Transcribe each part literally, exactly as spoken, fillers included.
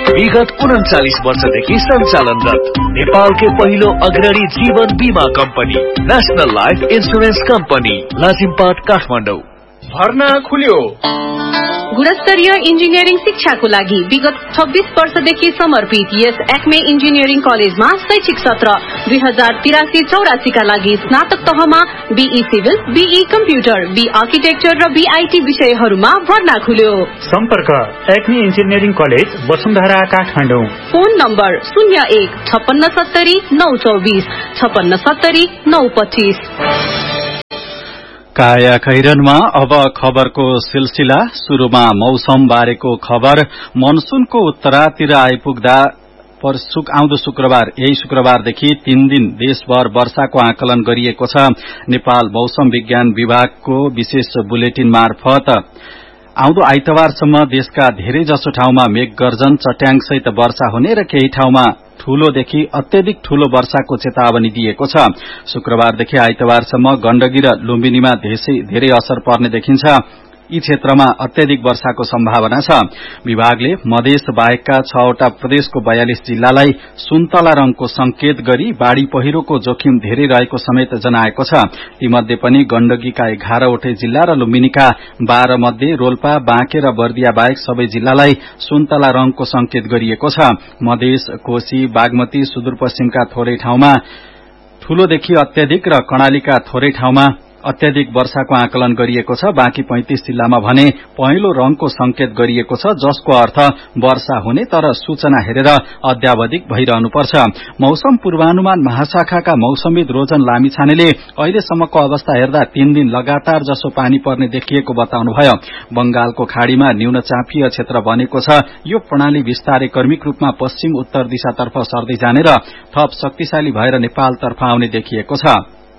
विगत उन्चालीस वर्षदेखि सञ्चालनरत नेपालकै पहिलो अग्रणी जीवन बीमा company national life insurance company Lazimpat Kathmandu. भर्ना खुल्यो। गुणस्तरीय इन्जिनियरिङ शिक्षाको लागि विगत छब्बीस वर्षदेखि समर्पित यस एक्मे इन्जिनियरिङ कलेजमा शैक्षिक सत्र दुई हजार तिरासी चौरासी का लागि स्नातक तहमा be civil, be computer, be architecture र बीआईटी विषयहरूमा भर्ना खुल्यो। सम्पर्क Acme engineering college Vasundhara Kathmandu. Phone number शून्य एक छप्पन्न सत्तरी नौ चौबिस छप्पन्न सत्तरी नौ पच्चीस। काया खैरनमा अब खबरको सिलसिला। सुरुमा मौसम बारेको खबर। मनसूनको उत्तरातिर आइपुग्दा आउँदो शुक्रबार यही शुक्रबारदेखि तीन दिन देशभर वर्षाको आकलन गरिएको छ। नेपाल मौसम विज्ञान विभागको विशेष बुलेटिन मार्फत आउँदो आइतबारसम्म देशका धेरै जसो ठाउँमा मेघगर्जन, चट्याङसहित वर्षा हुने र केही ठाउँमा ठूलोदेखि अत्यधिक ठूलो वर्षाको चेतावनी दिएको छ। शुक्रबारदेखि आइतबारसम्म गण्डकी र लुम्बिनीमा धेरै असर पर्ने देखिन्छ। यी क्षेत्रमा अत्यधिक वर्षाको सम्भावना छ। विभागले मधेस बाहेकका छवटा प्रदेशको बयालीस जिल्लालाई सुन्तला रंगको संकेत गरी बाढ़ी पहिरोको जोखिम धेरै रहेको समेत जनाएको छ। तीमध्ये पनि गण्डकीका एघारवटै जिल्ला र लुम्बिनीका बाह्र मध्ये रोल्पा, बाँके र बर्दिया बाहेक सबै जिल्लालाई सुन्तला रंगको संकेत गरिएको छ। मधेस, कोशी, बागमती, सुदूरपश्चिमका थोरै ठाउँमा ठूलोदेखि अत्यधिक र कर्णालीका थोरै ठाउँमा अत्यधिक वर्षाको आकलन गरिएको छ। बाँकी पैंतीस जिल्लामा भने पहेँलो रंगको संकेत गरिएको छ, जसको अर्थ वर्षा हुने, तर सूचना हेरेर अद्यावधिक भइरहनुपर्छ। मौसम पूर्वानुमान महाशाखाका मौसमविद रोजन लामिछानेले अहिलेसम्मको अवस्था हेर्दा तीन दिन लगातार जसो पानी पर्ने देखिएको बताउनुभयो। बंगालको खाड़ीमा न्यून चापिय क्षेत्र बनेको छ। यो प्रणाली विस्तारै क्रमिक रूपमा पश्चिम उत्तर दिशातर्फ सर्दै जाने र थप शक्तिशाली भएर नेपालतर्फ आउने देखिएको छ।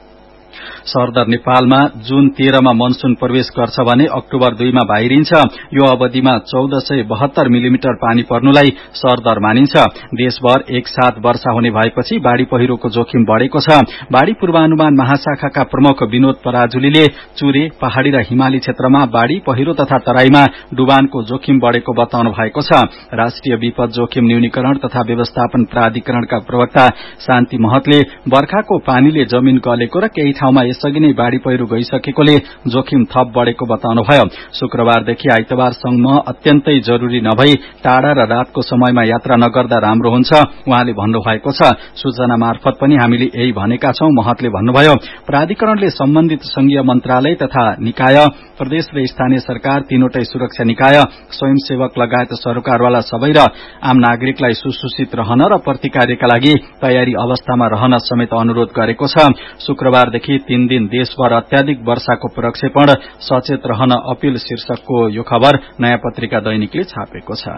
सरदर नेपालमा जून तेह्रमा मनसून प्रवेश गर्छ भने अक्टोबर दुईमा बाहिरिन्छ। यो अवधिमा चौध सय बहत्तर मिलिमिटर पानी पर्नुलाई सरदर मानिन्छ। देशभर एक साथ वर्षा हुने भएपछि बाढ़ी पहिरोको जोखिम बढ़ेको छ। बाढ़ी पूर्वानुमान महाशाखाका प्रमुख विनोद पराजुलीले चुरे, पहाड़ी र हिमाली क्षेत्रमा बाढ़ी पहिरो तथा तराईमा डुबानको जोखिम बढ़ेको बताउनु भएको छ। राष्ट्रिय विपद जोखिम न्यूनीकरण तथा व्यवस्थापन प्राधिकरणका प्रवक्ता शान्ति महतले बर्खाको पानीले जमिन गलेको र केही ठाउँमा यसअघि नै बाढ़ी पहिरो गइसकेकोले जोखिम थप बढ़ेको बताउनुभयो। शुक्रबारदेखि आइतबारसम्म अत्यन्तै जरूरी नभई टाढा र रातको समयमा यात्रा नगर्दा राम्रो हुन्छ उहाँले भन्नुभएको छ। सूचना मार्फत पनि हामीले यही भनेका छौं महतले भन्नुभयो। प्राधिकरणले सम्बन्धित संघीय मन्त्रालय तथा निकाय, प्रदेश र स्थानीय सरकार, तीनवटै सुरक्षा निकाय, स्वयंसेवक लगायत सरोकारवाला सबै र आम नागरिकलाई सुसूचित रहन र प्रतिकार्यका लागि तयारी अवस्थामा रहन समेत अनुरोध गरेको छ। शुक्रबारदेखि तीन दिन देशभर अत्याधिक वर्षाको प्रक्षेपण, सचेत रहन अपील शीर्षकको यो खबर नयाँ पत्रिका दैनिकले छापेको छ।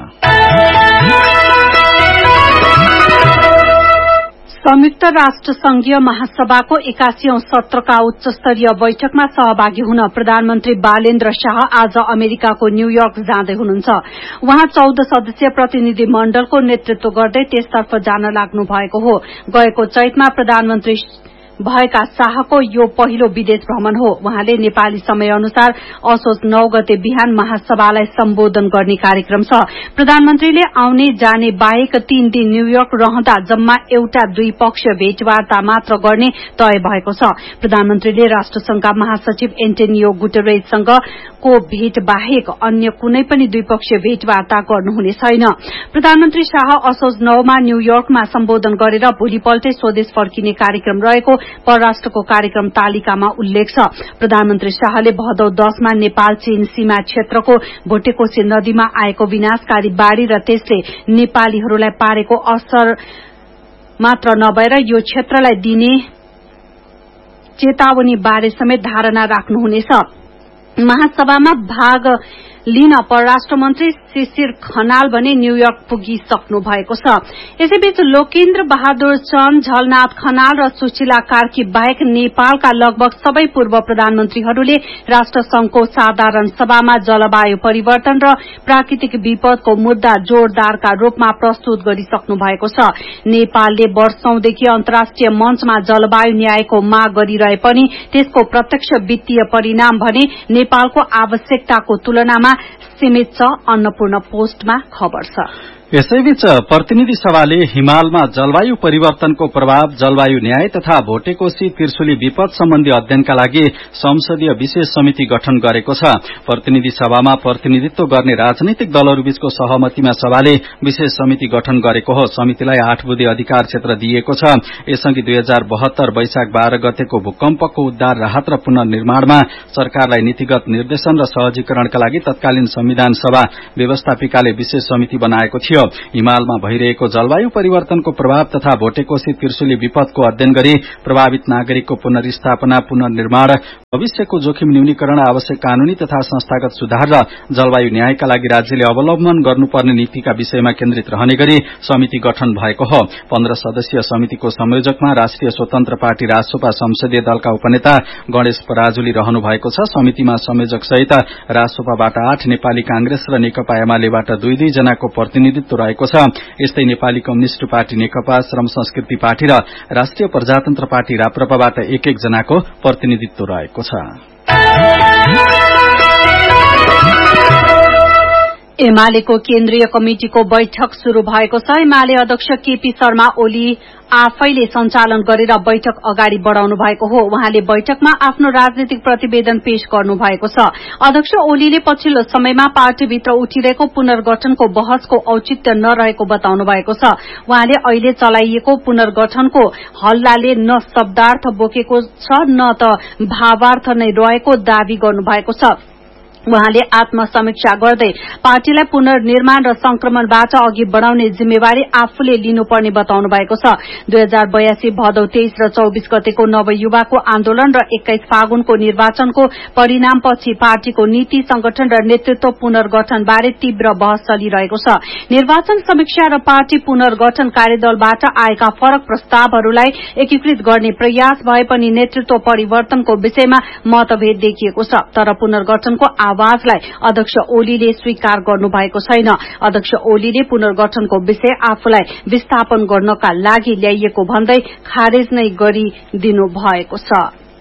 संयुक्त राष्ट्र संघीय महासभाको एकासीऔं सत्रका उच्च स्तरीय बैठकमा सहभागी हुन प्रधानमन्त्री बालेन्द्र शाह आज अमेरिकाको न्यूयोर्क जाँदै हुनुहुन्छ। उहाँ चौध सदस्यीय प्रतिनिधि मण्डलको नेतृत्व गर्दै त्यसतर्फ जान लाग्नु भएको हो। गएको चैतमा प्रधानमन्त्री भएका शाहको यो पहिलो विदेश भ्रमण हो। उहाँले नेपाली समय अनुसार असोज नौ गते बिहान महासभालाई सम्बोधन गर्ने कार्यक्रम छ। प्रधानमन्त्रीले आउने जाने बाहेक तीन दिन न्यूयोर्क रहँदा जम्मा एउटा द्विपक्षीय भेटवार्ता मात्र गर्ने तय भएको छ। प्रधानमन्त्रीले राष्ट्रसंघका महासचिव एन्टोनियो गुटेरेससँग को भेट बाहेक अन्य कुनै पनि द्विपक्षीय भेटवार्ता गर्नुहुने छैन। प्रधानमन्त्री शाह असोज नौमा न्यूयोर्कमा सम्बोधन गरेर भोलिपल्टै स्वदेश फर्किने कार्यक्रम रहेको परराष्ट्रको कार्यक्रम तालिकामा उल्लेख छ। प्रधानमन्त्री शाहले भदौ दशमा नेपाल चीन सीमा क्षेत्रको भोटेकोशी नदीमा आएको विनाशकारी बाढ़ी र त्यसले नेपालीहरूलाई पारेको असर मात्र नभएर यो क्षेत्रलाई दिने चेतावनी बारे समेत धारणा राख्नुहुनेछ। महासभामा भाग लिन परराष्ट्र मन्त्री शिशिर खनाल भने न्यूयोर्क पुगिसक्नु भएको छ। यसैबीच लोकेन्द्र बहादुर चन्द, झलनाथ खनाल र सुशीला कार्की बाहेक नेपालका लगभग सबै पूर्व प्रधानमन्त्रीहरूले राष्ट्रसंघको साधारण सभामा जलवायु परिवर्तन र प्राकृतिक विपदको मुद्दा जोरदारका रूपमा प्रस्तुत गरिसक्नु भएको छ। नेपालले वर्षौंदेखि अन्तर्राष्ट्रिय मञ्चमा जलवायु न्यायको माग गरिरहे पनि त्यसको प्रत्यक्ष वित्तीय परिणाम भने नेपालको आवश्यकताको तुलनामा सीमित छ। अन्नपूर्ण पोस्टमा खबर छ। यसैबीच प्रतिनिधि सभाले हिमालमा जलवायु परिवर्तनको प्रभाव, जलवायु न्याय तथा भोटेकोशी त्रिशुली विपद सम्बन्धी अध्ययनका लागि संसदीय विशेष समिति गठन गरेको छ। प्रतिनिधि सभामा प्रतिनिधित्व गर्ने राजनैतिक दलहरूबीचको सहमतिमा सभाले विशेष समिति गठन गरेको हो। समितिलाई आठ बुँदे अधिकार क्षेत्र दिइएको छ। यसअघि दुई हजार बहत्तर वैशाख बाह्र गतेको भूकम्पको उद्धार, राहत र पुनर्निर्माणमा सरकारलाई नीतिगत निर्देशन र सहजीकरणका लागि तत्कालीन संविधान सभा व्यवस्थापिकाले विशेष समिति बनाएको थियो। हिमालमा भइरहेको जलवायु परिवर्तनको प्रभाव तथा भोटेकोशी त्रिशुली विपदको अध्ययन गरी प्रभावित नागरिकको पुनर्स्थापना, पुनर्निर्माण, भविष्यको जोखिम न्यूनीकरण, आवश्यक कानूनी तथा संस्थागत सुधार र जलवायु न्यायका लागि राज्यले अवलम्बन गर्नुपर्ने नीतिका विषयमा केन्द्रित रहने गरी समिति गठन भएको हो। पन्ध्र सदस्यीय समितिको संयोजकमा राष्ट्रिय स्वतन्त्र पार्टी राजसपा संसदीय दलका उपनेता गणेश पराजुली रहनु भएको छ। समितिमा संयोजक सहित राजसपाबाट आठ, नेपाली कांग्रेस र नेकपा एमालेबाट दुई दुई जनाको प्रतिनिधित्व रहेको छ। यस्तै नेपाली कम्युनिष्ट पार्टी नेकपा, श्रम संस्कृति पार्टी र राष्ट्रिय प्रजातन्त्र पार्टी राप्रपाबाट एक एक जनाको प्रतिनिधित्व रहेको छ। एमालेको केन्द्रीय कमिटिको बैठक शुरू भएको छ। एमाले अध्यक्ष केपी शर्मा ओली आफैले सञ्चालन गरेर बैठक अगाडि बढ़ाउनु भएको हो। उहाँले बैठकमा आफ्नो राजनीतिक प्रतिवेदन पेश गर्नु भएको छ। अध्यक्ष ओलीले पछिल्लो समयमा पार्टीभित्र उठिरहेको पुनर्गठनको बहसको औचित्य नरहेको बताउनु भएको छ। उहाँले अहिले चलाइएको पुनर्गठनको हल्लाले न शब्दार्थ बोकेको छ न त भावार्थ नै रहेको दावी गर्नु भएको छ। उहाँले आत्मसमीक्षा गर्दै पार्टीलाई पुनर्निर्माण र संक्रमणबाट अघि बढ़ाउने जिम्मेवारी आफूले लिनुपर्ने बताउनु भएको छ। दुई हजार बयासी भदौ तेइस र चौबीस गतेको नवयुवाको आन्दोलन र एक्काइस फागुनको निर्वाचनको परिणामपछि पार्टीको नीति, संगठन र नेतृत्व पुनर्गठन बारे तीव्र बहस चलिरहेको छ। निर्वाचन समीक्षा र पार्टी पुनर्गठन कार्यदलबाट आएका फरक प्रस्तावहरूलाई एकीकृत गर्ने प्रयास भए पनि नेतृत्व परिवर्तनको विषयमा मतभेद देखिएको छ। तर पुनर्गठनको आवाजलाई अध्यक्ष ओलीले स्वीकार गर्नु भएको छैन। अध्यक्ष ओलीले पुनर्गठनको विषय आफूलाई विस्थापन गर्नका लागि ल्याइएको भन्दै खारेज नै गरिदिनु भएको छ।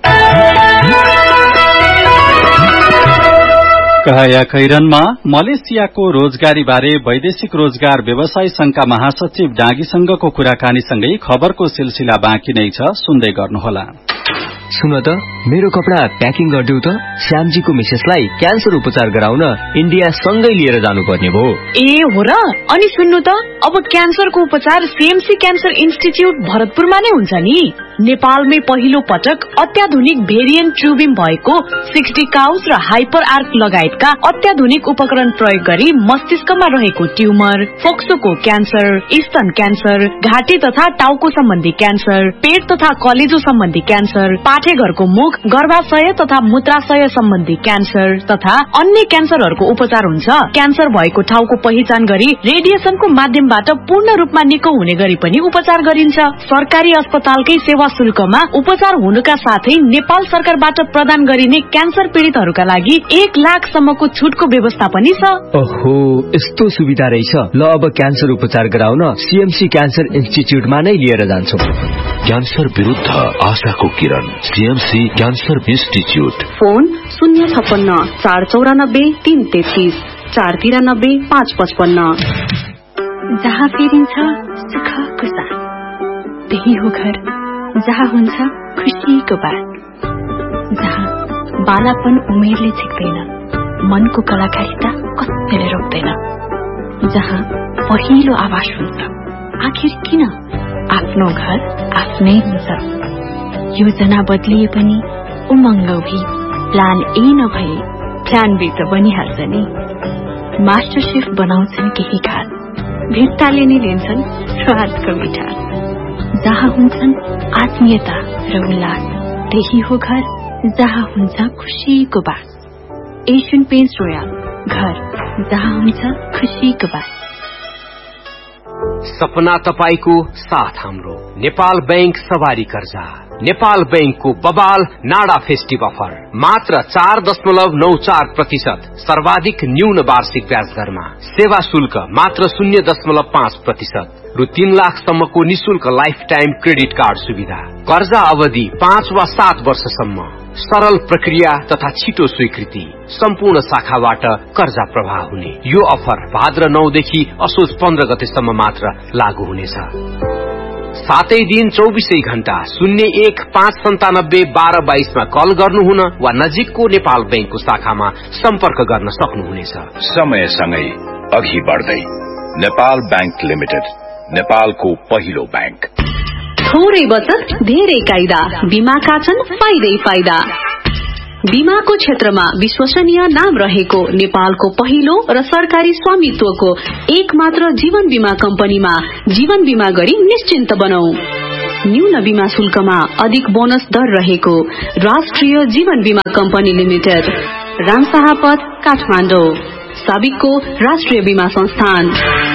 खैरनमा मलेसियाको रोजगारीबारे वैदेशिक रोजगार व्यवसाय संघका महासचिव डाँगीसँगको कुराकानीसँगै खबरको सिलसिला बाँकी नै छ, सुन्दै गर्नुहोला। सुन त, मेरो कपडा प्याकिङ गरिदेऊ त। श्यामजीको मिसेसलाई क्यान्सर उपचार गराउन इन्डिया सँगै लिएर जानुपर्ने भो। ए हो र? अनि सुन्नु त, अब क्यान्सरको उपचार सीएमसी क्यान्सर इन्स्टिच्युट भरतपुरमा नै हुन्छ नि। नेपालमै पहिलो पटक अत्याधुनिक भेरिएन्ट ट्युबिम भएको सिक्सटी काउस र हाइपर आर्क लगायतका अत्याधुनिक उपकरण प्रयोग गरी मस्तिष्कमा रहेको ट्युमर, फोक्सोको क्यान्सर, स्तन क्यान्सर, घाँटी तथा टाउको सम्बन्धी क्यान्सर, पेट तथा कलेजो सम्बन्धी क्यान्सर, पाठेघरको मुख, गर्भाशय तथा मूत्राशय सम्बन्धी क्यान्सर तथा अन्य क्यान्सरहरूको उपचार हुन्छ। क्यान्सर भएको ठाउँको पहिचान गरी रेडिएसनको माध्यमबाट पूर्ण रूपमा निको हुने गरी पनि उपचार गरिन्छ। सरकारी अस्पतालकै सेवा शुल्कमा उपचार हुनुका साथै नेपाल सरकारबाट प्रदान गरिने क्यान्सर पीड़ितहरूका लागि एक लाख सम्मको छुटको व्यवस्था पनि छ। ओहो, यस्तो सुविधा रहेछ। ल, अब क्यान्सर उपचार गराउन सीएमसी क्यान्सर इन्स्टिच्युटमा नै लिएर जान्छौं। क्यान्सर विरुद्ध आशाको किरण, सीएमसी क्यान्सर इन्स्टिच्युट। फोन शून्य छप्पन्न चार चौरानब्बे तीन तेत्तीस चार तिरानब्बे पाँच पचपन्न। जहाँ फेरिन्छ सुखको साथ, त्यही हो घर जहाँ हुन्छ खुसीको बात, जहाँ बालापन उमेरले झिक्दैन, मनको कलाकारिता कसैले रोक्दैन, जहाँ पहिलो आवाज हुन्छ आखिर किन आफ्नो घर आफ्नै हुन्छ। योजना बदलिए पनि उमङ्ग भी प्लान ए नभए प्लान बी त बनिहाल्छ नि। मास्टर शेफ बनाउँछन् केही खास, भित्ताले नै लिन्छन् स्वादको मिठास, जहाँ हुन्छन् आत्मीयता र उल्लास, त्यही हो घर जहाँ हुन्छ खुसीको बात। एशियन पेन्ट्स रोयल, घर जहाँ हुन्छ खुसीको बात। सपना तपाईको साथ हाम्रो नेपाल बैंक सवारी कर्जा। नेपाल बैंकको बबाल नाडा फेस्टिभ अफर मात्र चार दशमलव नौ चार प्रतिशत सर्वाधिक न्यून वार्षिक ब्याज दरमा, सेवा शुल्क मात्र शून्य दशमलव पाँच प्रतिशत, रु तीन लाखसम्मको निशुल्क लाइफ टाइम क्रेडिट कार्ड सुविधा, कर्जा अवधि पाँच वा सात वर्षसम्म, सरल प्रक्रिया तथा छिटो स्वीकृति, सम्पूर्ण शाखाबाट कर्जा प्रवाह हुने। यो अफर भाद्र नौ देखि असोज पन्ध्र गतेसम्म मात्र लागू हुनेछ। सातै दिन चौबिसै घण्टा शून्य एक पाँच सन्तानब्बे बाह्र बाइसमा कल गर्नुहुन वा नजिकको नेपाल बैंकको शाखामा सम्पर्क गर्न सक्नुहुनेछ। समयसँगै अघि बढ्दै नेपाल बैंक लिमिटेड, नेपालको पहिलो बैंक। थोरै बचत धेरै कायदा, बीमाका छन् फाइदै फाइदा। बीमाको क्षेत्रमा विश्वसनीय नाम रहेको नेपालको पहिलो र सरकारी स्वामित्वको एक मात्र जीवन बीमा कम्पनीमा जीवन बीमा गरी निश्चिन्त बनौ। न्यून बीमा शुल्कमा अधिक बोनस दर रहेको राष्ट्रिय जीवन बीमा कम्पनी लिमिटेड, रामशाहपथ, काठमाडौँ। साबिकको राष्ट्रिय बीमा संस्थान।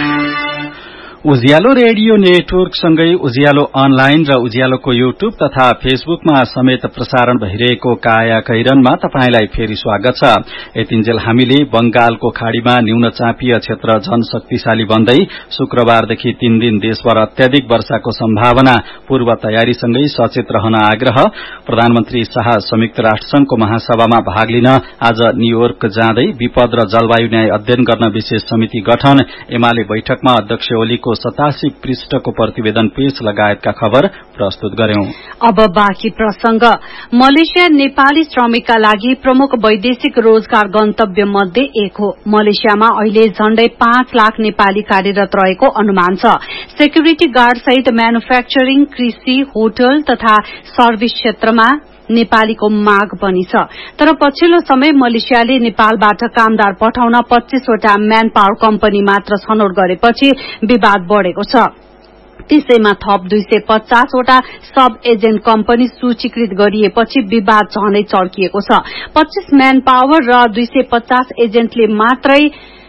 उज्यालो रेडियो नेटवर्क सँगै उज्यालो अनलाइन र उज्यालोको युट्युब तथा फेसबुकमा समेत प्रसारण भइरहेको काया कैरनमा तपाईंलाई फेरि स्वागत छ। यतिन्जेल हामीले बंगालको खाड़ीमा न्यून चापीय क्षेत्र झन शक्तिशाली बन्दै शुक्रबारदेखि तीन दिन देशभर अत्याधिक वर्षाको सम्भावना पूर्व तयारीसँगै सचेत रहन आग्रह। प्रधानमन्त्री शाह संयुक्त राष्ट्रसंघको महासभामा भाग लिन आज न्यूयोर्क जाँदै विपद र जलवायु न्याय अध्ययन गर्न विशेष समिति गठन, एमाले बैठकमा अध्यक्ष ओलीको सतासी पृष्ठको प्रतिवेदन पेश लगायतका खबर प्रस्तुत गर्यौं। अब बाँकी प्रसंग। मलेसिया नेपाली श्रमिकका लागि प्रमुख वैदेशिक रोजगार गन्तव्य मध्ये एक हो। मलेसियामा अहिले झण्डै पाँच लाख नेपाली कार्यरत रहेको अनुमान छ। सेक्युरिटी गार्ड सहित म्यानुफ्याक्चरिङ, कृषि, होटल तथा सर्भिस क्षेत्रमा नेपालीको माग पनि छ। तर पछिल्लो समय मलेसियाले नेपालबाट कामदार पठाउन पच्चीसवटा म्यान पावर कम्पनी मात्र छनौट गरेपछि विवाद बढ़ेको छ। त्यसैमा थप दुई सय पचासवटा सब एजेन्ट कम्पनी सूचीकृत गरिएपछि विवाद झनै चर्किएको छ। पच्चीस म्यान पावर र दुई सय पचास एजेन्टले मात्रै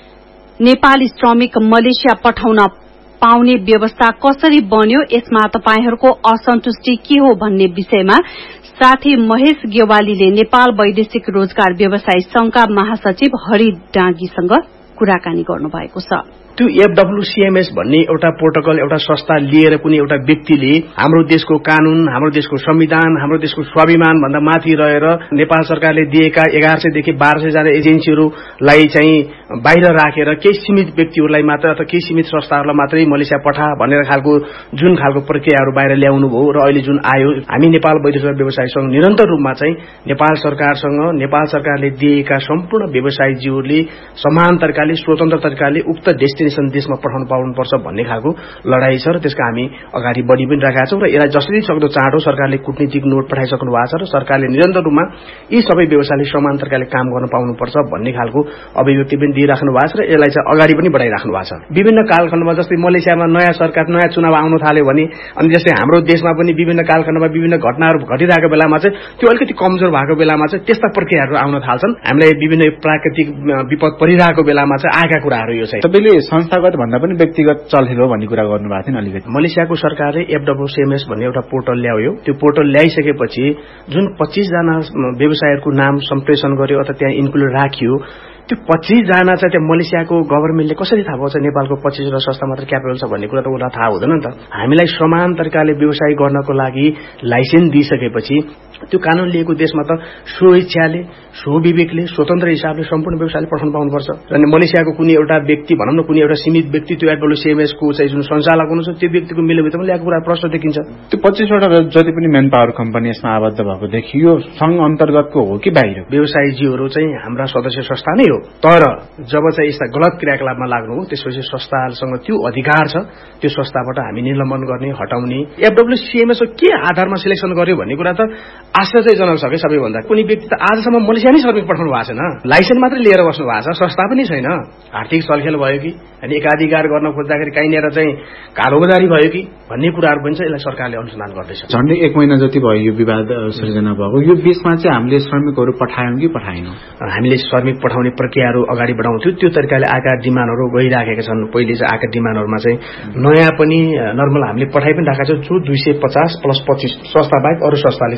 नेपाली श्रमिक मलेसिया पठाउन पाउने व्यवस्था कसरी बन्यो, यसमा तपाईहरूको असन्तुष्टि के हो भन्ने विषयमा साथी महेश गेवालीले नेपाल वैदेशिक रोजगार व्यवसायी संघका महासचिव हरि डाँगीसँग कुराकानी गर्नुभएको छ। त्यो एफडब्ल्यूसीएमएस भन्ने एउटा प्रोटोकल, एउटा संस्था लिएर कुनै एउटा व्यक्तिले हाम्रो देशको कानून, हाम्रो देशको संविधान, हाम्रो देशको स्वाभिमान भन्दा माथि रहेर नेपाल सरकारले दिएका एघार सय देखि बाह्र सय जना एजेन्सीहरूलाई चाहिँ बाहिर राखेर केही सीमित व्यक्तिहरूलाई मात्र अथवा केही सीमित संस्थाहरूलाई मात्रै मलेसिया पठा भनेर खालको जुन खालको प्रक्रियाहरू बाहिर ल्याउनु भयो र अहिले जुन आयो, हामी नेपाल वैदेशिक व्यवसाय संघ निरन्तर रूपमा चाहिँ नेपाल सरकारसँग नेपाल सरकारले दिएका सम्पूर्ण व्यवसायीजीहरूले समान तरिकाले स्वतन्त्र तरिकाले उक्त डेस्टिनेसन देशमा पठाउनु पाउनुपर्छ भन्ने खालको लडाई छ र त्यसका हामी अगाडि बढी पनि राखेका छौं र यसलाई जसरी सक्दो चाँडो सरकारले कूटनीतिक नोट पठाइसक्नु भएको छ र सरकारले निरन्तर रूपमा यी सबै व्यवसायले समान तरिकाले काम गर्न पाउनुपर्छ भन्ने खालको अभिव्यक्ति पनि दिइराख्नु भएको छ र यसलाई चाहिँ अगाडि पनि बढाइराख्नु भएको छ। विभिन्न कालखण्डमा जस्तै मलेसियामा नयाँ सरकार, नयाँ चुनाव आउन थाल्यो भने अनि जस्तै हाम्रो देशमा पनि विभिन्न कालखण्डमा विभिन्न घटनाहरू घटिरहेको बेलामा चाहिँ त्यो अलिकति कमजोर भएको बेलामा चाहिँ त्यस्ता प्रक्रियाहरू आउन थाल्छन्। हामीलाई विभिन्न प्राकृतिक विपद परिरहेको बेलामा चाहिँ आएका कुराहरू यो चाहिँ तपाईँले संस्थागत भन्दा पनि व्यक्तिगत चल्थ्यो भन्ने कुरा गर्नुभएको थियो अलिकति। मलेसियाको सरकारले एफडब्ल्यूसीएमएस भन्ने एउटा पोर्टल ल्यायो। त्यो पोर्टल ल्याइसकेपछि जुन पच्चीस जना व्यवसायहरूको नाम सम्प्रेषण गर्यो अथवा त्यहाँ इन्क्लुड राखियो, त्यो पच्चीस जना चाहिँ त्यहाँ मलेसियाको गभर्मेन्टले कसरी थाहा पाउँछ नेपालको पच्चीसवटा संस्था मात्र क्यापिटल छ भन्ने कुरा त उसलाई थाहा हुँदैन नि त। हामीलाई समान तरिकाले व्यवसाय गर्नको लागि लाइसेन्स दिइसकेपछि त्यो कानून लिएको देशमा त स्वेच्छाले, स्वविवेकले, स्वतन्त्र हिसाबले सम्पूर्ण व्यवसायले पठाउनु पाउनुपर्छ। र मलेसियाको कुनै एउटा व्यक्ति भनौँ न, कुनै एउटा सीमित व्यक्ति त्यो एफडब्ल्यूसीएमएस को चाहिँ जुन सञ्चालक हुनुहुन्छ त्यो व्यक्तिको मिलोभित्रमा ल्याएको कुरा प्रश्न देखिन्छ। त्यो पच्चीसवटा जति पनि म्यान पावर कम्पनी यसमा आबद्ध भएको देखियो, संघ अन्तर्गतको हो कि बाहिर? व्यवसायीजीहरू चाहिँ हाम्रा सदस्य संस्था नै हो, तर जब चाहिँ यस्ता गलत क्रियाकलापमा लाग्नु हो त्यसपछि संस्थासँग त्यो अधिकार छ त्यो संस्थाबाट हामी निलम्बन गर्ने, हटाउने। एफडब्ल्यूसीएमएस के आधारमा सिलेक्सन गर्यो भन्ने कुरा त आश्चर्यजनक छ कि सबैभन्दा। कुनै व्यक्ति त आजसम्म मलेसिया नै श्रमिक पठाउनु भएको छैन, लाइसेन्स मात्रै लिएर बस्नु भएको छ, संस्था पनि छैन। आर्थिक चलखेल भयो कि अनि एकाधिकार गर्न खोज्दाखेरि कहीँनिर चाहिँ कालोबजारी भयो कि भन्ने कुराहरू पनि छ। यसलाई सरकारले अनुसन्धान गर्दैछ। झन्डै एक महिना जति भयो यो विवाद सृजना भएको। यो बीचमा चाहिँ हामीले श्रमिकहरू पठायौं कि पठाएनौं? हामीले श्रमिक पठाउने प्रक्रियाहरू अगाडि बढाउँथ्यौं। त्यो तरिकाले आएका डिमान्डहरू गइराखेका छन्। पहिले चाहिँ आएका डिमान्डहरूमा चाहिँ नयाँ पनि नर्मल हामीले पठाइ पनि राखेका छौं। जो दुई सय पचास प्लस पच्चीस संस्था बाहेक अरू संस्थाले चाहिँ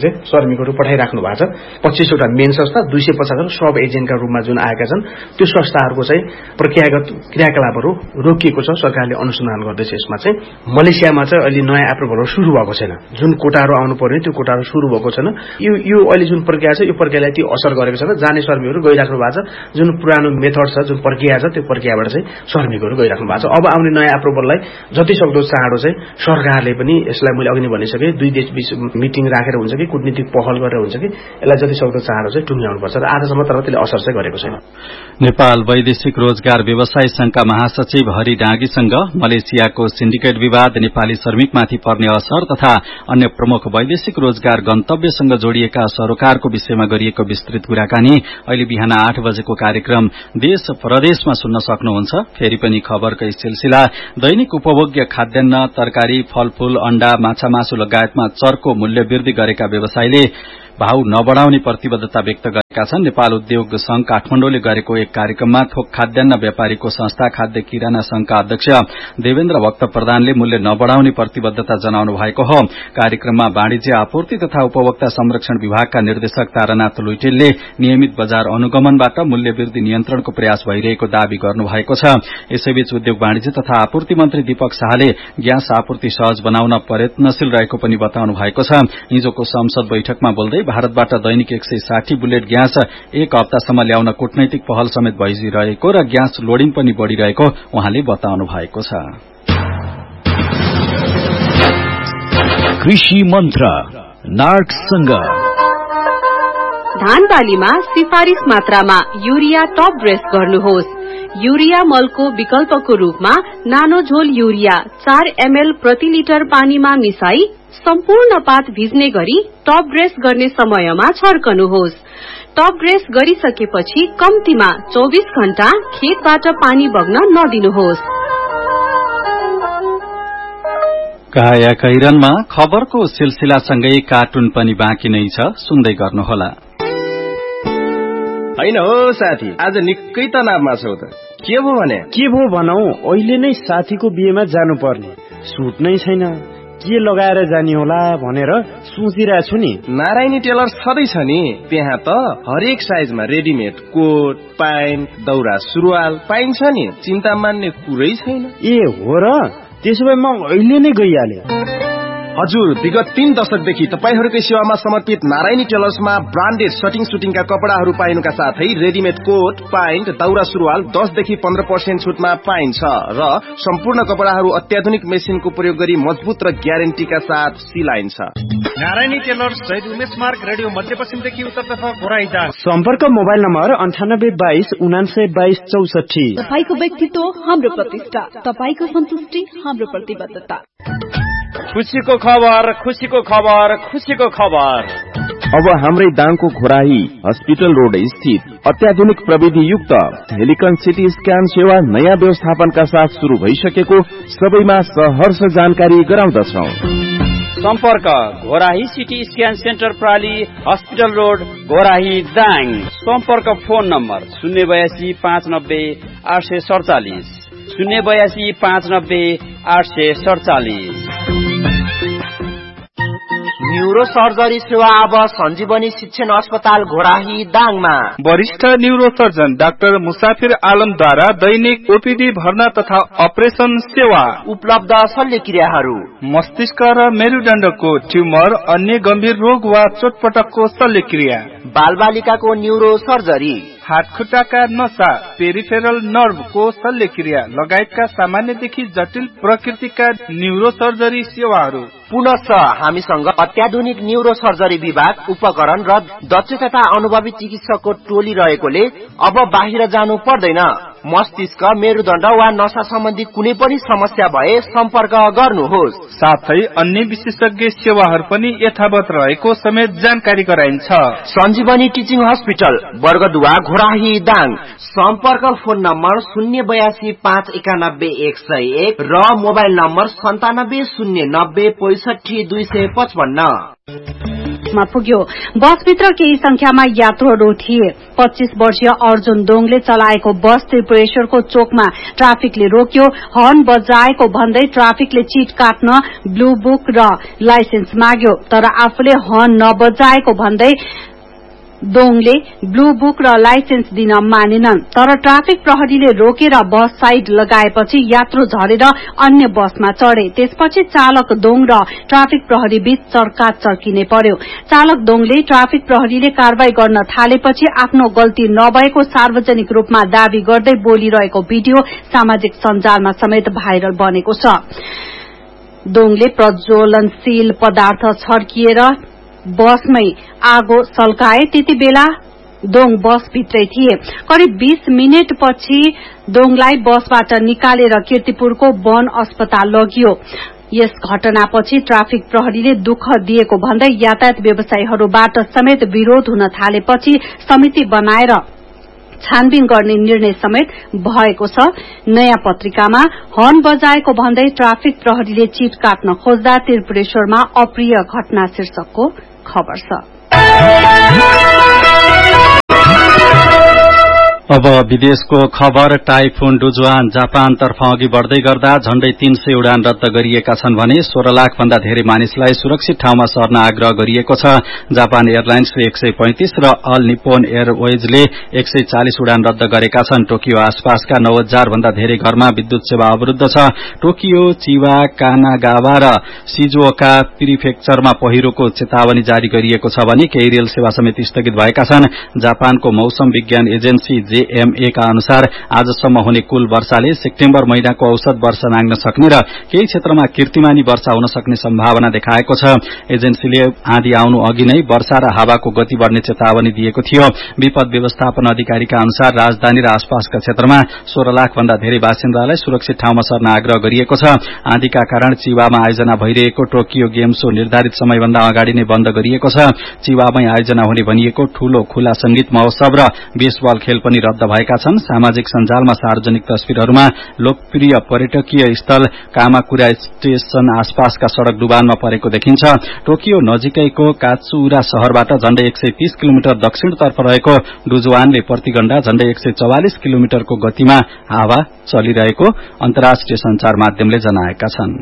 श्रमिकहरू पठाइराख्नु भएको छ। पच्चीसवटा मेन संस्था, दुई सय पचासजना सब एजेन्टका रूपमा जुन आएका छन् त्यो संस्थाहरूको चाहिँ प्रक्रियागत क्रियाकलापहरू रोकिएको छ। सरकारले अनुसन्धान गर्दैछ। यसमा चाहिँ मलेसियामा चाहिँ अहिले नयाँ एप्रुभलहरू सुरु भएको छैन। जुन कोटाहरू आउनु पर्ने त्यो कोटाहरू सुरु भएको छैन। यो यो अहिले जुन प्रक्रिया छ यो प्रक्रियालाई त्यो असर गरेको छैन। जाने श्रमिकहरू गइराख्नु भएको छ। जुन पुरानो मेथड छ, जुन प्रक्रिया छ त्यो प्रक्रियाबाट चाहिँ श्रमिकहरू गइराख्नु भएको छ। अब आउने नयाँ एप्रुभललाई जति सक्दो चाँडो चाहिँ सरकारले पनि यसलाई मैले अघि नै भनिसकेँ, दुई देश बीच मिटिङ राखेर हुन्छ कि कुटनीतिक पहल गरेर हुन्छ कि यसलाई जति सक्दो चाँडो चाहिँ टुङ्ग्याउनुपर्छ। र आजसम्म तर त्यसले असर चाहिँ गरेको छैन। नेपाल वैदेशिक रोजगार व्यवसाय संघका महासचिव हरि डाँगीसँग मलेसियाको सिन्डिकेट विवाद, नेपाली श्रमिकमाथि पर्ने असर तथा अन्य प्रमुख वैदेशिक रोजगार गन्तव्यसँग जोडिएका सरोकारको विषयमा गरिएको विस्तृत कुराकानी अहिले बिहान आठ बजेको कार्यक्रम देश प्रदेशमा सुन्न सक्नुहुन्छ। फेरि पनि खबरकै सिलसिला। दैनिक उपभोग्य खाद्यान्न, तरकारी, फलफूल, अण्डा, माछा मासु लगायतमा चर्को मूल्य वृद्धि गरेका व्यवसायीले भाव नबढ़ाउने प्रतिबद्धता व्यक्त गरेका छन्। नेपाल उद्योग संघ काठमाडौँले गरेको एक कार्यक्रममा थोक खाद्यान्न व्यापारीको संस्था खाद्य किराना संघका अध्यक्ष देवेन्द्र भक्त प्रधानले मूल्य नबढ़ाउने प्रतिबद्धता जनाउनु भएको हो। कार्यक्रममा वाणिज्य आपूर्ति तथा उपभोक्ता संरक्षण विभागका निर्देशक तारानाथ लुइटेलले नियमित बजार अनुगमनबाट मूल्य वृद्धि नियन्त्रणको प्रयास भइरहेको दावी गर्नुभएको छ। यसैबीच उद्योग वाणिज्य तथा आपूर्ति मन्त्री दीपक शाहले ग्यास आपूर्ति सहज बनाउन प्रयत्नशील रहेको पनि बताउनु भएको छ। हिजोको संसद बैठकमा बोल्दै भारतबाट दैनिक एक सय साठी बुलेट ग्यास एक हप्तासम्म ल्याउन कूटनैतिक पहल समेत भइरहेको र ग्यास लोडिङ पनि बढ़िरहेको उहाँले बताउनु भएको छ। कृषि मन्त्र नार्कसँग धान बालीमा सिफारिश मात्रामा युरिया टप ड्रेस गर्नुहोस्। युरिया मलको विकल्पको रूपमा नानो झोल युरिया चार एमएल प्रति लिटर पानीमा मिसाई सम्पूर्ण पात भिज्ने गरी टप ड्रेस गर्ने समयमा छर्कनुहोस्। टप ड्रेस गरिसकेपछि कम्तीमा चौबीस घण्टा खेतबाट पानी बग्न नदिनुहोस्। काया कैरनमा खबरको सिलसिलासँगै कार्टुन पनि बाँकी नै छ, सुन्दै गर्नुहोला। हैन हो साथी, आज निकै तनावमा छौ त, के भो भने? के भो भनौ, अहिले नै साथीको बिहेमा जानु पर्ने, सुट नै छैन, के लगाएर जाने होला भनेर सोचिरहेको छु नि। नारायणी टेलर छँदैछ नि, त्यहाँ त हरेक साइजमा रेडिमेड कोट, प्यान्ट, दौरा सुरुवाल पाइन्छ नि, चिन्ता मान्ने कुरै छैन। ए हो र, त्यसो भए म अहिले नै गइहाले। हजुर, विगत तीन दशकदेखि तपाईहरूकै सेवामा समर्पित नारायणी टेलर्समा ब्रान्डेड सटिङ सुटिङका कपडाहरू पाइनुका साथै रेडिमेड कोट, प्यान्ट, दौरा सुरुवाल दसदेखि पन्ध्र पर्सेन्ट छुटमा पाइन्छ र सम्पूर्ण कपडाहरू अत्याधुनिक मेसिनको प्रयोग गरी मजबुत र ग्यारेन्टीका साथ सिलाइन्छ। नारायणी टेलर्स शहीद उमेश मार्ग रेडियो मध्यपश्चिमदेखि उत्तरतर्फ घोराइटार। सम्पर्क मोबाइल नम्बर अन्ठानब्बे बाइस उनान्सय बाइस चौसठी। तपाईको व्यक्तित्व हाम्रो प्रतिष्ठा, तपाईको सन्तुष्टि हाम्रो प्रतिबद्धता। खुशीको खबर, खुशीको खबर, खुशीको खबर। अब हाम्रै दाङको घोराही हस्पिटल रोड स्थित अत्याधुनिक प्रविधि युक्त हेलिकन सिटी स्क्यान सेवा नयाँ व्यवस्थापनका साथ शुरू भइसकेको सबैमा सहर्ष जानकारी गराउँदछौ। सम्पर्क Ghorahi CT scan centre प्राली hospital road Ghorahi Dang. सम्पर्क फोन नम्बर शून्य बयासी पाँच नब्बे आठ सय सडचालिस शून्य बयासी पाँच नब्बे आठ सय सडचालिस। न्यूरो सर्जरी सेवा अब सञ्जीवनी शिक्षण अस्पताल घोराही दाङमा। वरिष्ठ न्यूरो सर्जन डाक्टर मुसाफिर आलमद्वारा दैनिक ओपीडी भर्ना तथा अपरेसन सेवा उपलब्ध। शल्यक्रियाहरू मस्तिष्क र मेरुदण्डको ट्युमर, अन्य गम्भीर रोग वा चोटपटकको शल्यक्रिया, बालबालिकाको न्यूरो सर्जरी, हातखुट्टाका नसा, पेरिफेरल नर्भको शल्यक्रिया लगायतका सामान्यदेखि जटिल प्रकृतिका न्यूरो सर्जरी सेवाहरू। पुनश्च हामीसँग अत्याधुनिक न्यूरो सर्जरी विभाग, उपकरण र दक्ष तथा अनुभवी चिकित्सकको टोली रहेकोले अब बाहिर जानु पर्दैन। मस्तिष्क, मेरुदण्ड वा नसा सम्बन्धी कुनै पनि समस्या भए सम्पर्क गर्नुहोस्। साथै अन्य विशेषज्ञ सेवाहरू पनि यथावत रहेको समेत जानकारी गराइन्छ। सञ्जीवनी टिचिङ हस्पिटल, वर्गदुवा, घोराही दाङ। सम्पर्क फोन नम्बर शून्य बयासी पाँच एकानब्बे एक सय एक र मोबाइल नम्बर सन्तानब्बे शून्य नब्बे पैसठी दुई सय पचपन्न। चोकमा पुग्यो। बसभित्र केही संख्यामा यात्रुहरू थिए। पच्चीस वर्षीय अर्जुन दोङले चलाएको बस त्रिपुरेश्वरको चोकमा ट्राफिकले रोक्यो। हर्न बजाएको भन्दै ट्राफिकले चिट काट्न ब्लू बुक र लाइसेन्स माग्यो, तर आफूले हर्न नबजाएको भन्दै दोङले ब्लू बुक र लाइसेन्स दिन मानेनन्। तर ट्राफिक प्रहरीले रोकेर बस साइड लगाएपछि यात्रु झरेर अन्य बसमा चढे। त्यसपछि चालक दोङ र ट्राफिक प्रहरी बीच चर्का चर्किने पर्यो। चालक दोङले ट्राफिक प्रहरीले कारवाही गर्न थालेपछि आफ्नो गल्ती नभएको सार्वजनिक रूपमा दावी गर्दै बोलिरहेको भिडियो सामाजिक सञ्जालमा समेत भाइरल बनेको छ। दोङले प्रज्वलनशील पदार्थ छर्किएर बसमै आगो सल्काए। त्यति बेला दोङ बसभित्रै थिए। करिब बीस मिनट पछि दोङलाई बसबाट निकालेर कीर्तिपुरको वन अस्पताल लगियो। यस घटनापछि ट्राफिक प्रहरीले दुःख दिएको भन्दै यातायात व्यवसायीहरूबाट समेत विरोध हुन थालेपछि समिति बनाएर छानबिन गर्ने निर्णय समेत भएको छ। नयाँ पत्रिकामा हर्न बजाएको भन्दै ट्राफिक प्रहरीले चिट काट्न खोज्दा त्रिपुरेश्वरमा अप्रिय घटना शीर्षकको खबर छ। अब विदेशको खबर। टाइफुन डुजुआन जापानतर्फ अघि बढ़दै गर्दा झण्डै तीन सय उडान रद्द गरिएका छन् भने सोह्र लाख भन्दा धेरै मानिसलाई सुरक्षित ठाउँमा सर्न आग्रह गरिएको छ। जापान एयरलाइन्सले एक सय पैंतिस र अल निप्पोन एयरवेजले एक सय चालिस उडान रद्द गरेका छन्। टोकियो आसपासका नौ हजार भन्दा धेरै घरमा विद्युत सेवा अवरूद्ध छ। टोकियो, चिवा, कानागावा र शिजुओका प्रिफेक्चरमा पहिरोको चेतावनी जारी गरिएको छ भने केही रेल सेवा समेत स्थगित भएका छन्। जापानको मौसम विज्ञान एजेन्सी जेएमए का अनुसार आजसम्म हुने कुल वर्षाले सेप्टेम्बर महिनाको औसत वर्षा नाग्न सक्ने र केही क्षेत्रमा कीर्तिमानी वर्षा हुन सक्ने सम्भावना देखाएको छ। एजेन्सीले आँधी आउनु अघि नै वर्षा र हावाको गति बढ़ने चेतावनी दिएको थियो। विपद व्यवस्थापन अधिकारीका अनुसार राजधानी र आसपासका क्षेत्रमा सोह्र लाख भन्दा धेरै बासिन्दालाई सुरक्षित ठाउँमा सर्न आग्रह गरिएको छ। आँधीका कारण चिवामा आयोजना भइरहेको टोकियो गेम शो निर्धारित समयभन्दा अगाडि नै बन्द गरिएको छ। चिवामै आयोजना हुने भनिएको ठूलो खुला संगीत महोत्सव र बेसबल खेल पनि रद्द भएका छन्। सामाजिक सञ्जालमा सार्वजनिक तस्विरहरूमा लोकप्रिय पर्यटकीय स्थल कामाकुरा स्टेशन आसपासका सड़क डुबानमा परेको देखिन्छ। टोकियो नजिकैको कात्सुरा शहरबाट झण्डै एक सय तीस किलोमिटर दक्षिणतर्फ रहेको डुजुआनले प्रतिघण्टा झण्डै एक सय चौवालिस किलोमिटरको गतिमा हावा चलिरहेको अन्तर्राष्ट्रिय संचार माध्यमले जनाएका छन्।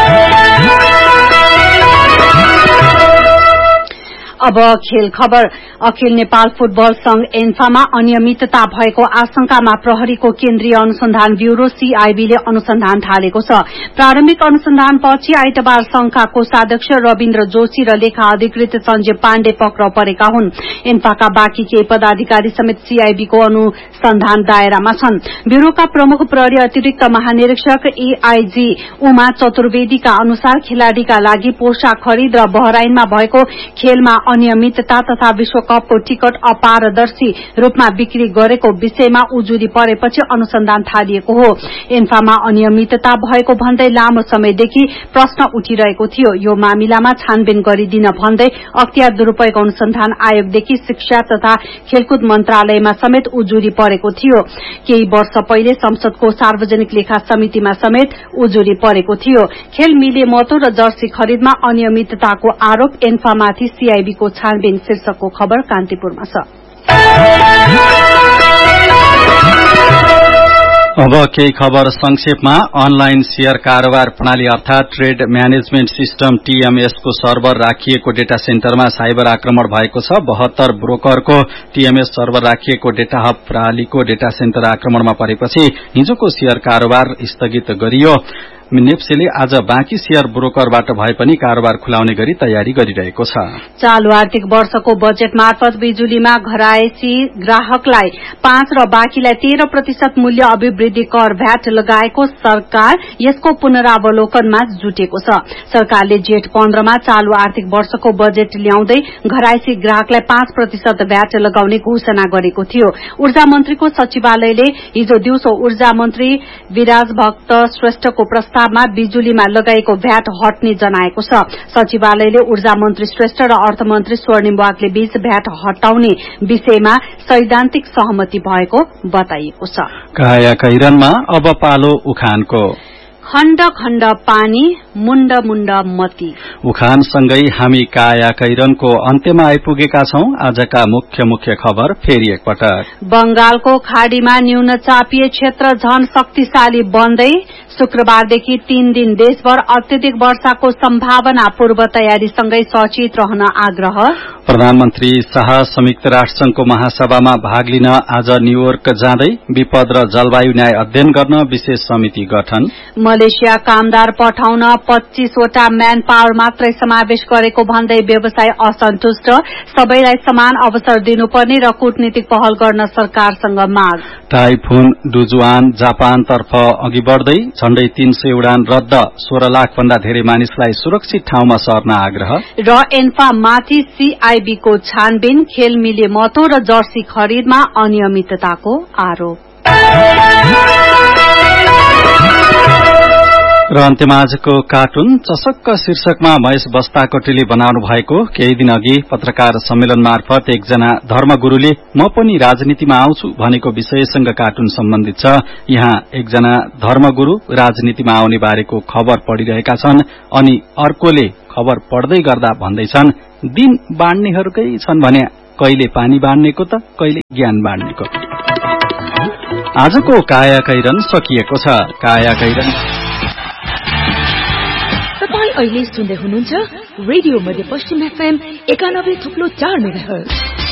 अब खेल खबर। अखिल नेपाल फुटबल संघ एन्फामा अनियमितता भएको आशंकामा प्रहरीको केन्द्रीय अनुसन्धान ब्यूरो सीआईबीले अनुसन्धान थालेको छ। प्रारम्भिक अनुसन्धानपछि आइतबार संघका कोषाध्यक्ष रविन्द्र जोशी र लेखा अधिकृत सञ्जय पाण्डे पक्राउ परेका हुन्। एन्फाका बाँकी केही पदाधिकारी समेत सीआईबीको अनुसन्धान दायरामा छन्। ब्यूरोका प्रमुख प्रहरी अतिरिक्त महानिरीक्षक एआईजी उमा चतुर्वेदीका अनुसार खेलाड़ीका लागि पोशाक खरिद र बहराइनमा भएको खेलमा अनियमितता तथा विश्वकपको टिकट अपारदर्शी रूपमा बिक्री गरेको विषयमा उजुरी परेपछि अनुसन्धान थालिएको हो। एन्फामा अनियमितता भएको भन्दै लामो समयदेखि प्रश्न उठिरहेको थियो। यो मामिलामा छानबिन गरिदिन भन्दै अख्तियार दुरूपयोग अनुसन्धान आयोगदेखि शिक्षा तथा खेलकुद मन्त्रालयमा समेत उजुरी परेको थियो। केही वर्ष पहिले संसदको सार्वजनिक लेखा समितिमा समेत उजुरी परेको थियो। खेल मिले मतो र जर्सी खरिदमा अनियमितताको आरोप एन्फामाथि सीआईबी को छानबिन शीर्षकको खबर कान्तिपुरमा छ। अब केही खबर संक्षेपमा। अनलाइन शेयर कारोबार प्रणाली अर्थात ट्रेड म्यानेजमेन्ट सिस्टम टीएमएस को सर्भर राखिएको डेटा सेन्टरमा साइबर आक्रमण भएको छ। बहत्तर ब्रोकरको टीएमएस सर्भर राखिएको डेटा हब प्रणालीको डेटा सेन्टर आक्रमणमा परेपछि हिजोको शेयर कारोबार स्थगित गरियो। नेप्सेले आज बाँकी शेयर ब्रोकरबाट भए पनि कारोबार खुलाउने गरी तयारी गरिरहेको छ। चालू आर्थिक वर्षको बजेट मार्फत बिजुलीमा घरायसी ग्राहकलाई पाँच र बाँकीलाई तेह्र प्रतिशत मूल्य अभिवृद्धि कर भ्याट लगाएको सरकार यसको पुनरावलोकनमा जुटेको छ। सरकारले जेठ पन्ध्रमा चालू आर्थिक वर्षको बजेट ल्याउँदै घरायसी ग्राहकलाई पाँच प्रतिशत भ्याट लगाउने घोषणा गरेको थियो। ऊर्जा मन्त्रीको सचिवालयले हिजो दिउँसो ऊर्जा मन्त्री विराज भक्त श्रेष्ठको प्रस्ताव मा बिजुलीमा लगाएको भ्याट हट्ने जनाएको छ। सचिवालयले ऊर्जा मन्त्री श्रेष्ठ र अर्थमन्त्री स्वर्णिम वाग्ले बीच भ्याट हटाउने विषयमा सैद्धान्तिक सहमति भएको बताइएको छ। काया कैरनमा अब पालो उखानको। खण्ड खण्ड पानी मुण्ड मुण्ड मती। उखानसँगै हामी काया कैरनको अन्त्यमा आइपुगेका छौं। आजका मुख्य मुख्य खबर फेरि एकपटक। बंगालको खाड़ीमा न्यून चापिय क्षेत्र झन शक्तिशाली बन्दै शुक्रबारदेखि तीन दिन देशभर अत्यधिक वर्षाको सम्भावना। पूर्व तयारीसँगै सचेत रहन आग्रह। प्रधानमन्त्री शाह संयुक्त राष्ट्रसंघको महासभामा भाग लिन आज न्यूयोर्क जाँदै विपद र जलवायु न्याय अध्ययन गर्न विशेष समिति गठन। मलेसिया कामदार पठाउन पच्चीसवटा म्यान पावर मात्रै समावेश गरेको भन्दै व्यवसाय असन्तुष्ट। सबैलाई समान अवसर दिनुपर्ने र कूटनीतिक पहल गर्न सरकारसँग माग। टाइफुन डुजुआन जापानतर्फ अघि बढ़दै झण्डै तीन सय उडान रद्द। सोह्र लाख भन्दा धेरै मानिसलाई सुरक्षित ठाउँमा सर्न आग्रह। र एन्फा माथि सीआईबी को छानबिन। खेल मिले मतो र जर्सी खरिदमा अनियमितताको आरोप। र अन्त्यमा आजको कार्टुन चसक्क शीर्षकमा महेश बस्ताकोटीले बनाउनु भएको केही दिन अघि पत्रकार सम्मेलन मार्फत एकजना धर्मगुरूले म पनि राजनीतिमा आउँछु भनेको विषयसँग कार्टुन सम्बन्धित छ। यहाँ एकजना धर्मगुरू राजनीतिमा आउने बारेको खबर पढिरहेका छन् अनि अर्कोले खबर पढ्दै गर्दा भन्दैछन् दिन बाँड्नेहरूकै छन् भने कहिले पानी बाँड्नेको त कहिले ज्ञान बाँड्नेको। आजको काया कैरन सकिएको छ। काया कैरन तपाईं अहिले सुन्दै हुनुहुन्छ रेडियो मध्यपश्चिम एफएम एकानब्बे थुप्लो चार मेगाहर्ज।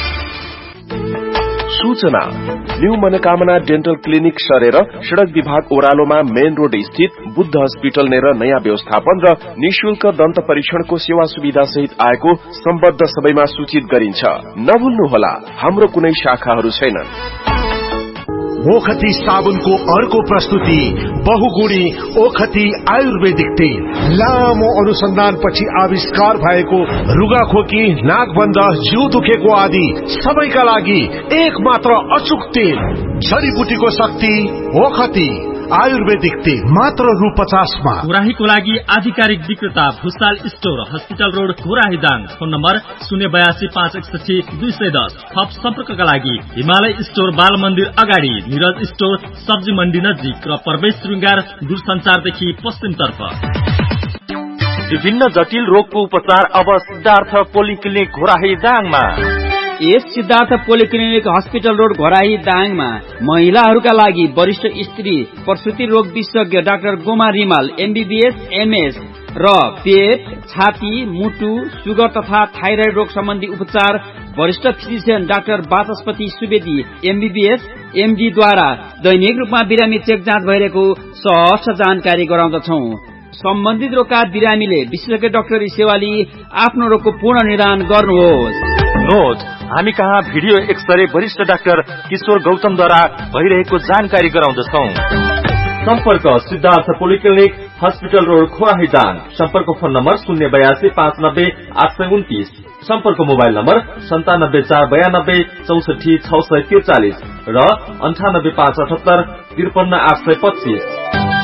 सूचना न्यू मनोकामना डेन्टल क्लिनिक सरेर सड़क विभाग ओह्रालोमा मेन रोड स्थित बुद्ध हस्पिटल नेर नयाँ व्यवस्थापन र निशुल्क दन्त परीक्षणको सेवा सुविधा सहित आएको सम्बद्ध सबैमा सूचित गरिन्छ। नभुल्नुहोला हाम्रो कुनै शाखाहरू छैनन्। ओखती साबुनको अर्को प्रस्तुति बहुगुणी ओखती आयुर्वेदिक तेल। लामो अनुसन्धानपछि आविष्कार भएको रुगाखोकी नाकबन्ध जिउ दुखेको आदि सबैका लागि एक मात्र अचूक तेल। जडीबुटीको शक्ति ओखती आयुर्वेदिक तेल मात्र रु पचासमा। घोराहीको लागि आधिकारिक विक्रेता Bhusal store hospital road Ghorahi Dang. Phone number शून्य बयासी पाँच एकसठी दुई सय दस। थप सम्पर्कका लागि हिमालय स्टोर बाल मन्दिर अगाडि, निरज स्टोर सब्जी मण्डी नजिक र प्रवेश श्रृंगार दूरसञ्चारदेखि पश्चिमतर्फ। विभिन्न जटिल रोगको उपचार अब सिद्धार्थ पोलिक्लिनिक घोराही दाङमा। यस Siddhartha polyclinic hospital road Ghorahi दाङमा महिलाहरूका लागि वरिष्ठ स्त्री प्रसुति रोग विशेषज्ञ doctor Goma Rimal MBBS MS र पेट, छाती, मुटु, सुगर तथा थाइराइड रोग सम्बन्धी उपचार वरिष्ठ फिजिशियन डाक्टर वाचस्पति सुवेदी एमबीबीएस एमडी द्वारा दैनिक रूपमा बिरामी चेक जाँच भइरहेको सहज जानकारी गराउँदछौं। सम्बन्धित रोगका बिरामीले विशेषज्ञ डाक्टरी सेवा लिई आफ्नो रोगको पूर्ण निदान गर्नुहोस्। नोट हामी कहाँ भिडियो एक्सरे वरिष्ठ डाक्टर किशोर गौतमद्वारा भइरहेको जानकारी गराउँदछौं। सम्पर्क Siddhartha polyclinic hospital road Ghorahi Dang. सम्पर्क फोन नम्बर शून्य बयासी पाँच नब्बे आठ सय उन्तिस। सम्पर्क मोबाइल नम्बर सन्तानब्बे चार बयानब्बे चौसठी छ सय त्रिचालिस र अन्ठानब्बे पाँच अठहत्तर त्रिपन्न आठ सय पच्चीस।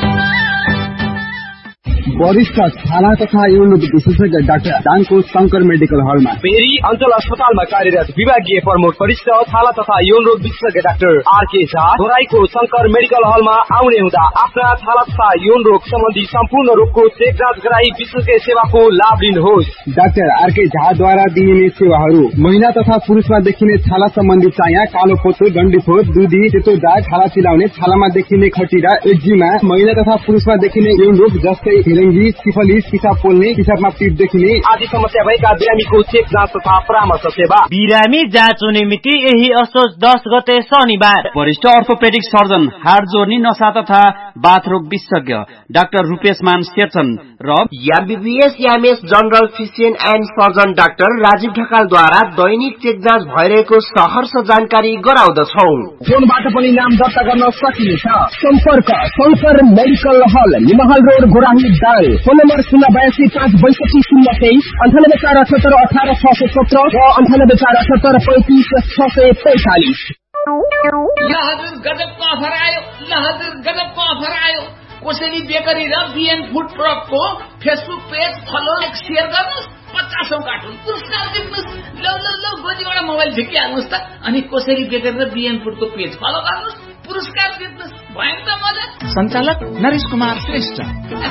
वरिष्ठ छाला तथा यौन विशेषज्ञ डाक्टर दाङको शंकर मेडिकल हलमा। फेरि अञ्चल अस्पतालमा कार्यरत विभागीय प्रमुख वरिष्ठ छाला तथा यौन रोग विशेषज्ञ doctor RK Jha घोराहीको Shankar medical हलमा आउने हुँदा आफ्ना छाला तथा यौन रोग सम्बन्धी सम्पूर्ण रोगको चेक जाँच गराई विशेषज्ञ सेवाको लाभ लिनुहोस्। डाक्टर आरके झाद्वारा दिइने सेवाहरू महिला तथा पुरुषमा देखिने छाला सम्बन्धी चाया, कालो पोतो, डन्डीफोर, दुधी, सेतो दाग, छाला चिलाउने, छालामा देखिने खटिरा, एक्जिमा, महिला तथा पुरुषमा देखिने यौन रोग जस्तै हेरेङ्गी, सिफलिस, पिसाब पोल्ने, पिसाबमा पिप देखिने आदि समस्या भएका बिरामीको चेक जाँच तथा परामर्श सेवा। बिरामी जाँच हुने मिति यही असोज दस गते शनिबार। वरिष्ठ अर्थोपेडिक सर्जन, हाड जोर्नी, नसा तथा बाथरोग विशेषज्ञ डाक्टर रूपेश मान सेचन र MBBS MS general physician and surgeon doctor Rajiv ढकालद्वारा Dainik check जाँच भइरहेको सहर्ष जानकारी गराउँदछौ। फोनबाट पनि नाम दर्ता गर्न सकिनेछ। सम्पर्क शंकर मेडिकल हल, निमहल road Ghorahi Dang. Phone number शून्य बयासी पाँच बैसठी शून्य तेइस, अन्ठानब्बे चार अठहत्तर अठार छ सय सत्र र अन्ठानब्बे चार अठहत्तर पैंतिस छ सय पैंतालिस। ल हजुर गजबको अफर आयो, ल हजुर गजबको अफर आयो। कोसेली बेकरी र बिएन food प्रोडक्टको Facebook page follow share गर्नुहोस्, पचासौं कार्टुन पुरस्कार जित्नुहोस्। ल ल ल गोजीबाट मोबाइल झिकिहाल्नुहोस् त, अनि कोसेली बेकरी र बिएन फुडको पेज फलो गर्नुहोस्, पुरस्कार जित्नुहोस्। भयो त मजा। सञ्चालक नरेश कुमार श्रेष्ठ।